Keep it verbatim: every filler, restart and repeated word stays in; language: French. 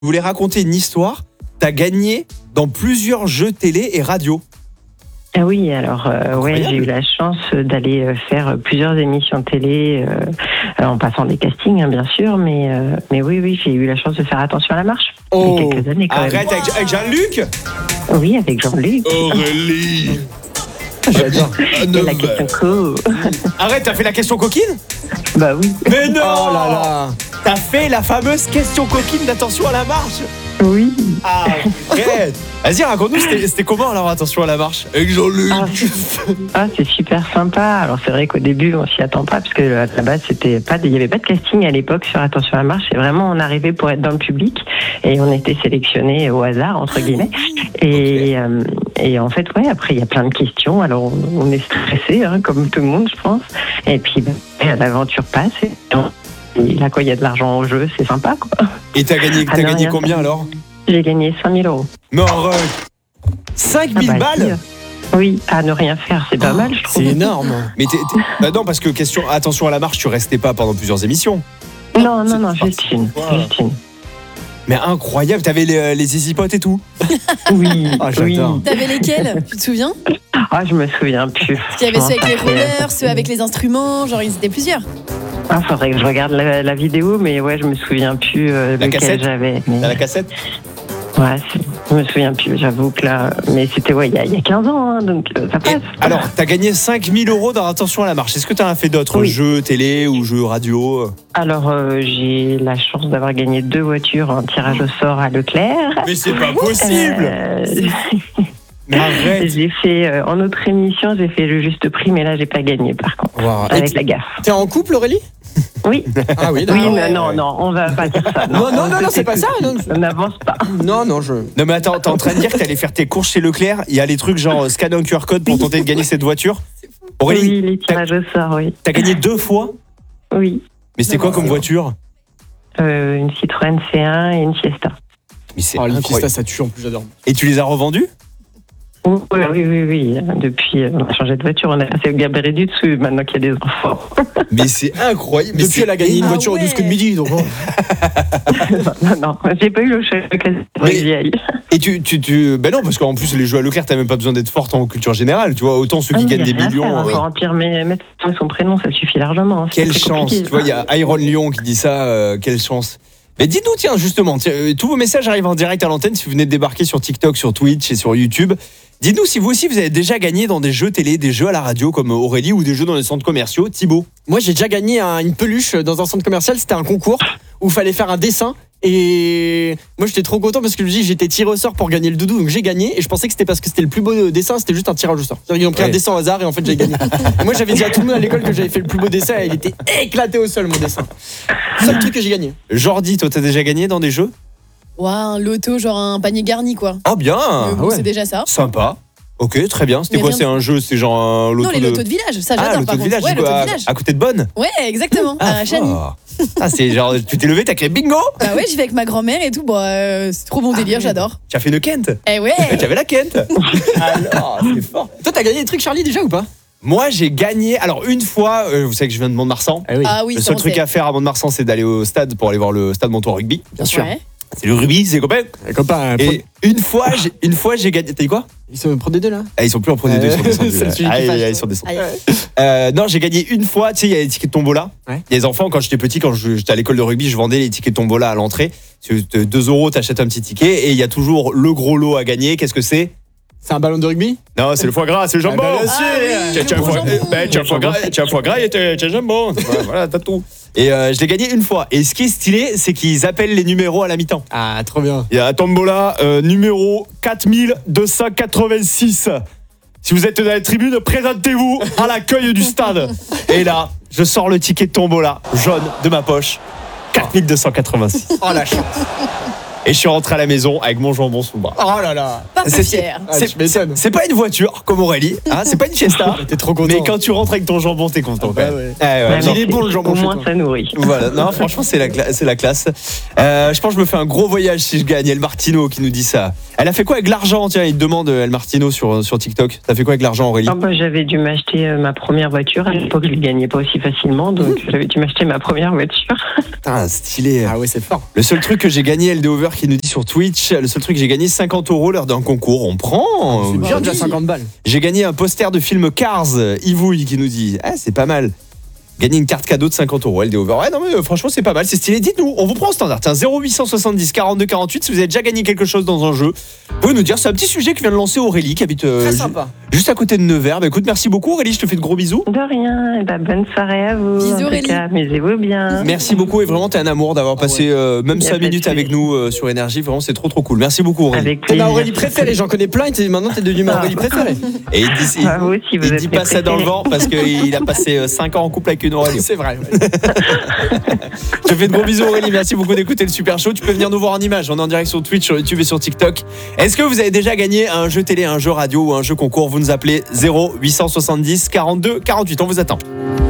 Je voulais raconter une histoire. T'as gagné dans plusieurs jeux télé et radio. Ah oui, alors euh, ouais, j'ai eu la chance d'aller euh, faire plusieurs émissions télé euh, en passant des castings, hein, bien sûr, mais euh, mais oui, oui, j'ai eu la chance de faire Attention à la marche. Oh, il y a quelques années quand arrête même. avec, avec Jean-Luc. Oui, avec Jean-Luc. Aurélie. J'adore. Et la question co. Arrête, t'as fait la question coquine? Bah oui. Mais non. Oh là là. T'as fait la fameuse question coquine d'Attention à la marche? Oui. Ah, arrête. Vas-y, raconte-nous, c'était, c'était comment alors Attention à la marche avec Jean-Luc? Ah, c'est, ah, c'est super sympa. Alors c'est vrai qu'au début on s'y attend pas parce que à la base c'était pas, il y avait pas de casting à l'époque sur Attention à la marche. C'est vraiment on arrivait pour être dans le public et on était sélectionnés au hasard entre guillemets. Et, okay. euh, et en fait ouais, après il y a plein de questions. Alors on, on est stressé hein, comme tout le monde je pense. Et puis ben, l'aventure passe. Et, et là quoi, il y a de l'argent en jeu, c'est sympa quoi. Et t'as gagné, t'as gagné combien alors? J'ai gagné cinq mille euros. Non, arrête. cinq mille ah bah, balles si. Oui, à ne rien faire, c'est pas oh, mal, je trouve. C'est énorme. Mais t'es, t'es... Bah non, parce que question Attention à la marche, tu restais pas pendant plusieurs émissions. Non, non, non, juste une. Juste une. Mais incroyable, t'avais les, les easy potes et tout. Oui, oh, j'adore. Oui. T'avais lesquels? Tu te souviens? Ah, je me souviens plus. Parce qu'il y avait ceux avec les rollers, ceux avec les instruments, genre ils étaient plusieurs. Ah, faudrait que je regarde la, la vidéo, mais ouais, je me souviens plus euh, la cassette j'avais. Mais... T'as la cassette? Ouais, je me souviens plus, j'avoue que là... Mais c'était, ouais, il y a, y a quinze ans, hein, donc ça passe. Et alors, t'as gagné cinq mille euros dans Attention à la marche. Est-ce que t'en as fait d'autres oui. jeux télé ou jeux radio? Alors, euh, j'ai la chance d'avoir gagné deux voitures en tirage au sort à Leclerc. Mais c'est pas possible euh... Mais arrête. J'ai fait, euh, en autre émission, j'ai fait le juste prix, mais là, j'ai pas gagné, par contre. Wow. Avec la gaffe. T'es en couple, Aurélie? Oui. Ah oui, oui, mais non, non, on va pas dire ça. Non, non, non, non c'est pas ça. Non. On n'avance pas. Non, non, je. Non, mais attends, t'es en train de dire que t'allais faire tes courses chez Leclerc. Il y a les trucs genre scanner un Q R code pour tenter de gagner cette voiture. Aurélie, oui, les tirages au sort, oui. T'as gagné deux fois? Oui. Mais c'était quoi comme voiture? euh, Une Citroën C un et une Fiesta. Mais c'est oh, une Fiesta, ça tue en plus, j'adore. Et tu les as revendues? Oui, oui, oui, oui. Depuis, on a changé de voiture, on a passé au gabarit du dessus maintenant qu'il y a des enfants. Mais c'est incroyable. Mais depuis, elle a gagné une voiture ah ouais. au douze coups de midi. Donc bon. non, non, j'ai pas eu le chèque vieille. Et tu, tu, tu, ben non, parce qu'en plus, les jeux à Leclerc, t'as même pas besoin d'être forte en culture générale. Tu vois, autant ceux qui ah, gagnent des millions. Faire, oui. Pour remplir mes, mettre son prénom, ça suffit largement. Quelle chance. Tu vois, il y a Iron Lyon qui dit ça. Euh, quelle chance. Mais dites-nous, tiens, justement, tiens, euh, tous vos messages arrivent en direct à l'antenne si vous venez de débarquer sur TikTok, sur Twitch et sur YouTube. Dites-nous si vous aussi vous avez déjà gagné dans des jeux télé, des jeux à la radio comme Aurélie ou des jeux dans les centres commerciaux. Thibaut? Moi j'ai déjà gagné un, une peluche dans un centre commercial, c'était un concours où il fallait faire un dessin et moi j'étais trop content parce que je me dis j'étais tiré au sort pour gagner le doudou donc j'ai gagné et je pensais que c'était parce que c'était le plus beau dessin, c'était juste un tirage au sort. C'est-à-dire qu'ils ont pris ouais. un dessin au hasard et en fait j'ai gagné. Et moi j'avais dit à tout le monde à l'école que j'avais fait le plus beau dessin et il était éclaté au sol mon dessin. C'est le truc que j'ai gagné. Jordi, toi t'as déjà gagné dans des jeux? Ouais, un loto, genre un panier garni quoi. Oh bien euh, bon, ah ouais. C'est déjà ça. Sympa. Ok, très bien. C'était quoi? C'est un jeu, c'est genre un loto. Non, les de... lotos de village, ça j'adore. Ah, loto par de village, ouais, loto à, de village. À côté de Bonne? Ouais, exactement, ah, à Chani. Ah, c'est genre, tu t'es levé, t'as créé bingo? Bah ouais, j'y vais avec ma grand-mère et tout, bah, euh, c'est trop bon délire, ah, j'adore. Tu as fait une Kent? Eh ouais. Tu avais la Kent. Alors, c'est fort. Toi, t'as gagné des trucs, Charlie, déjà ou pas? Moi, j'ai gagné. Alors, une fois, euh, vous savez que je viens de Mont-de-Marsan. Ah oui. Ah oui, le seul truc à faire à Mont-de-Marsan, c'est d'aller au stade pour aller voir le stade Montois Rugby. Bien sûr. Ouais. C'est le rugby, c'est les copains. Les copains. Et une fois, j'ai, une fois, j'ai gagné. T'as dit quoi? Ils sont en Pro D deux là? Ah, ils sont plus en Pro D deux, ils sont descendus. Ah, ah, ils sont descendus. Euh, non, j'ai gagné une fois. Tu sais, il y a les tickets de tombola. Ouais. Les enfants, quand j'étais petit, quand j'étais à l'école de rugby, je vendais les tickets de tombola à l'entrée. deux euros, t'achètes un petit ticket et il y a toujours le gros lot à gagner. Qu'est-ce que c'est? C'est un ballon de rugby? Non, c'est le foie gras, c'est le jambon. Ah bah, ah, oui. Tu as un foie gras, tu as un foie gras et tu as un jambon. Voilà, t'as tout. Et euh, je l'ai gagné une fois. Et ce qui est stylé, c'est qu'ils appellent les numéros à la mi-temps. Ah, trop bien. Il y a tombola euh, numéro quatre mille deux cent quatre-vingt-six. Si vous êtes dans la tribune, présentez-vous à l'accueil du stade. Et là, je sors le ticket de tombola jaune de ma poche. quatre mille deux cent quatre-vingt-six. Oh la chance. Et je suis rentré à la maison avec mon jambon sous le bras. Oh là là. Pas c'est, fier. C'est, c'est, c'est, c'est pas une voiture comme Aurélie, hein, c'est pas une Fiesta. T'es trop content. Mais quand tu rentres avec ton jambon, t'es content. Ah bah ouais. Ah ouais, ouais, il est bon le jambon. Au moins ça nourrit. Voilà, non, franchement c'est la, cla- c'est la classe. Euh, je pense que je me fais un gros voyage si je gagne. El Martino qui nous dit ça. Elle a fait quoi avec l'argent? Tiens, il te demande El Martino sur, sur TikTok. T'as fait quoi avec l'argent, Aurélie? Ah bah, j'avais dû m'acheter euh, ma première voiture. À l'époque, je ne gagnais pas aussi facilement, donc j'avais dû m'acheter ma première voiture. Putain, stylé. Ah ouais, c'est fort. Le seul truc que j'ai gagné, L D Over, qui nous dit sur Twitch, le seul truc j'ai gagné cinquante euros lors d'un concours. On prend. C'est bien déjà cinquante balles. J'ai gagné un poster de film Cars. Yvouille qui nous dit, ah c'est pas mal. Gagner une carte cadeau de cinquante euros. L D Over. Ouais, non, mais euh, franchement, c'est pas mal. C'est stylé. Dites-nous, on vous prend au standard. Tiens, zéro huit cent soixante-dix quarante-deux quarante-huit. Si vous avez déjà gagné quelque chose dans un jeu, vous pouvez nous dire. C'est un petit sujet que vient de lancer Aurélie, qui habite euh, Très ju- sympa. juste à côté de Nevers. Bah, écoute, merci beaucoup, Aurélie. Je te fais de gros bisous. De rien. Et bah, bonne soirée à vous. Bisous, en tout Aurélie. cas, amusez-vous bien. Merci beaucoup. Et vraiment, t'es un amour d'avoir Ah passé ouais. euh, même Y a cinq pas de minutes souci. avec nous euh, sur Énergie. Vraiment, c'est trop, trop cool. Merci beaucoup, Aurélie. Avec T'es plaisir. ma Aurélie préférée, j'en connais plein et t'es- maintenant t'es devenue ma Ah. Aurélie préférée. Et il dit, il, Ah, vous aussi, vous il êtes dit mes pas ça dans le préférés. vent parce qu'il a passé cinq ans en couple avec une Aurélie. C'est vrai. ouais. Je te fais de gros bisous, Aurélie. Merci beaucoup d'écouter le Super Show. Tu peux venir nous voir en image. On est en direct sur Twitch, sur YouTube et sur TikTok. Est-ce que vous avez déjà gagné un jeu télé, un jeu radio ou un jeu concours? Vous nous appelez zéro huit cent soixante-dix quarante-deux quarante-huit. On vous attend.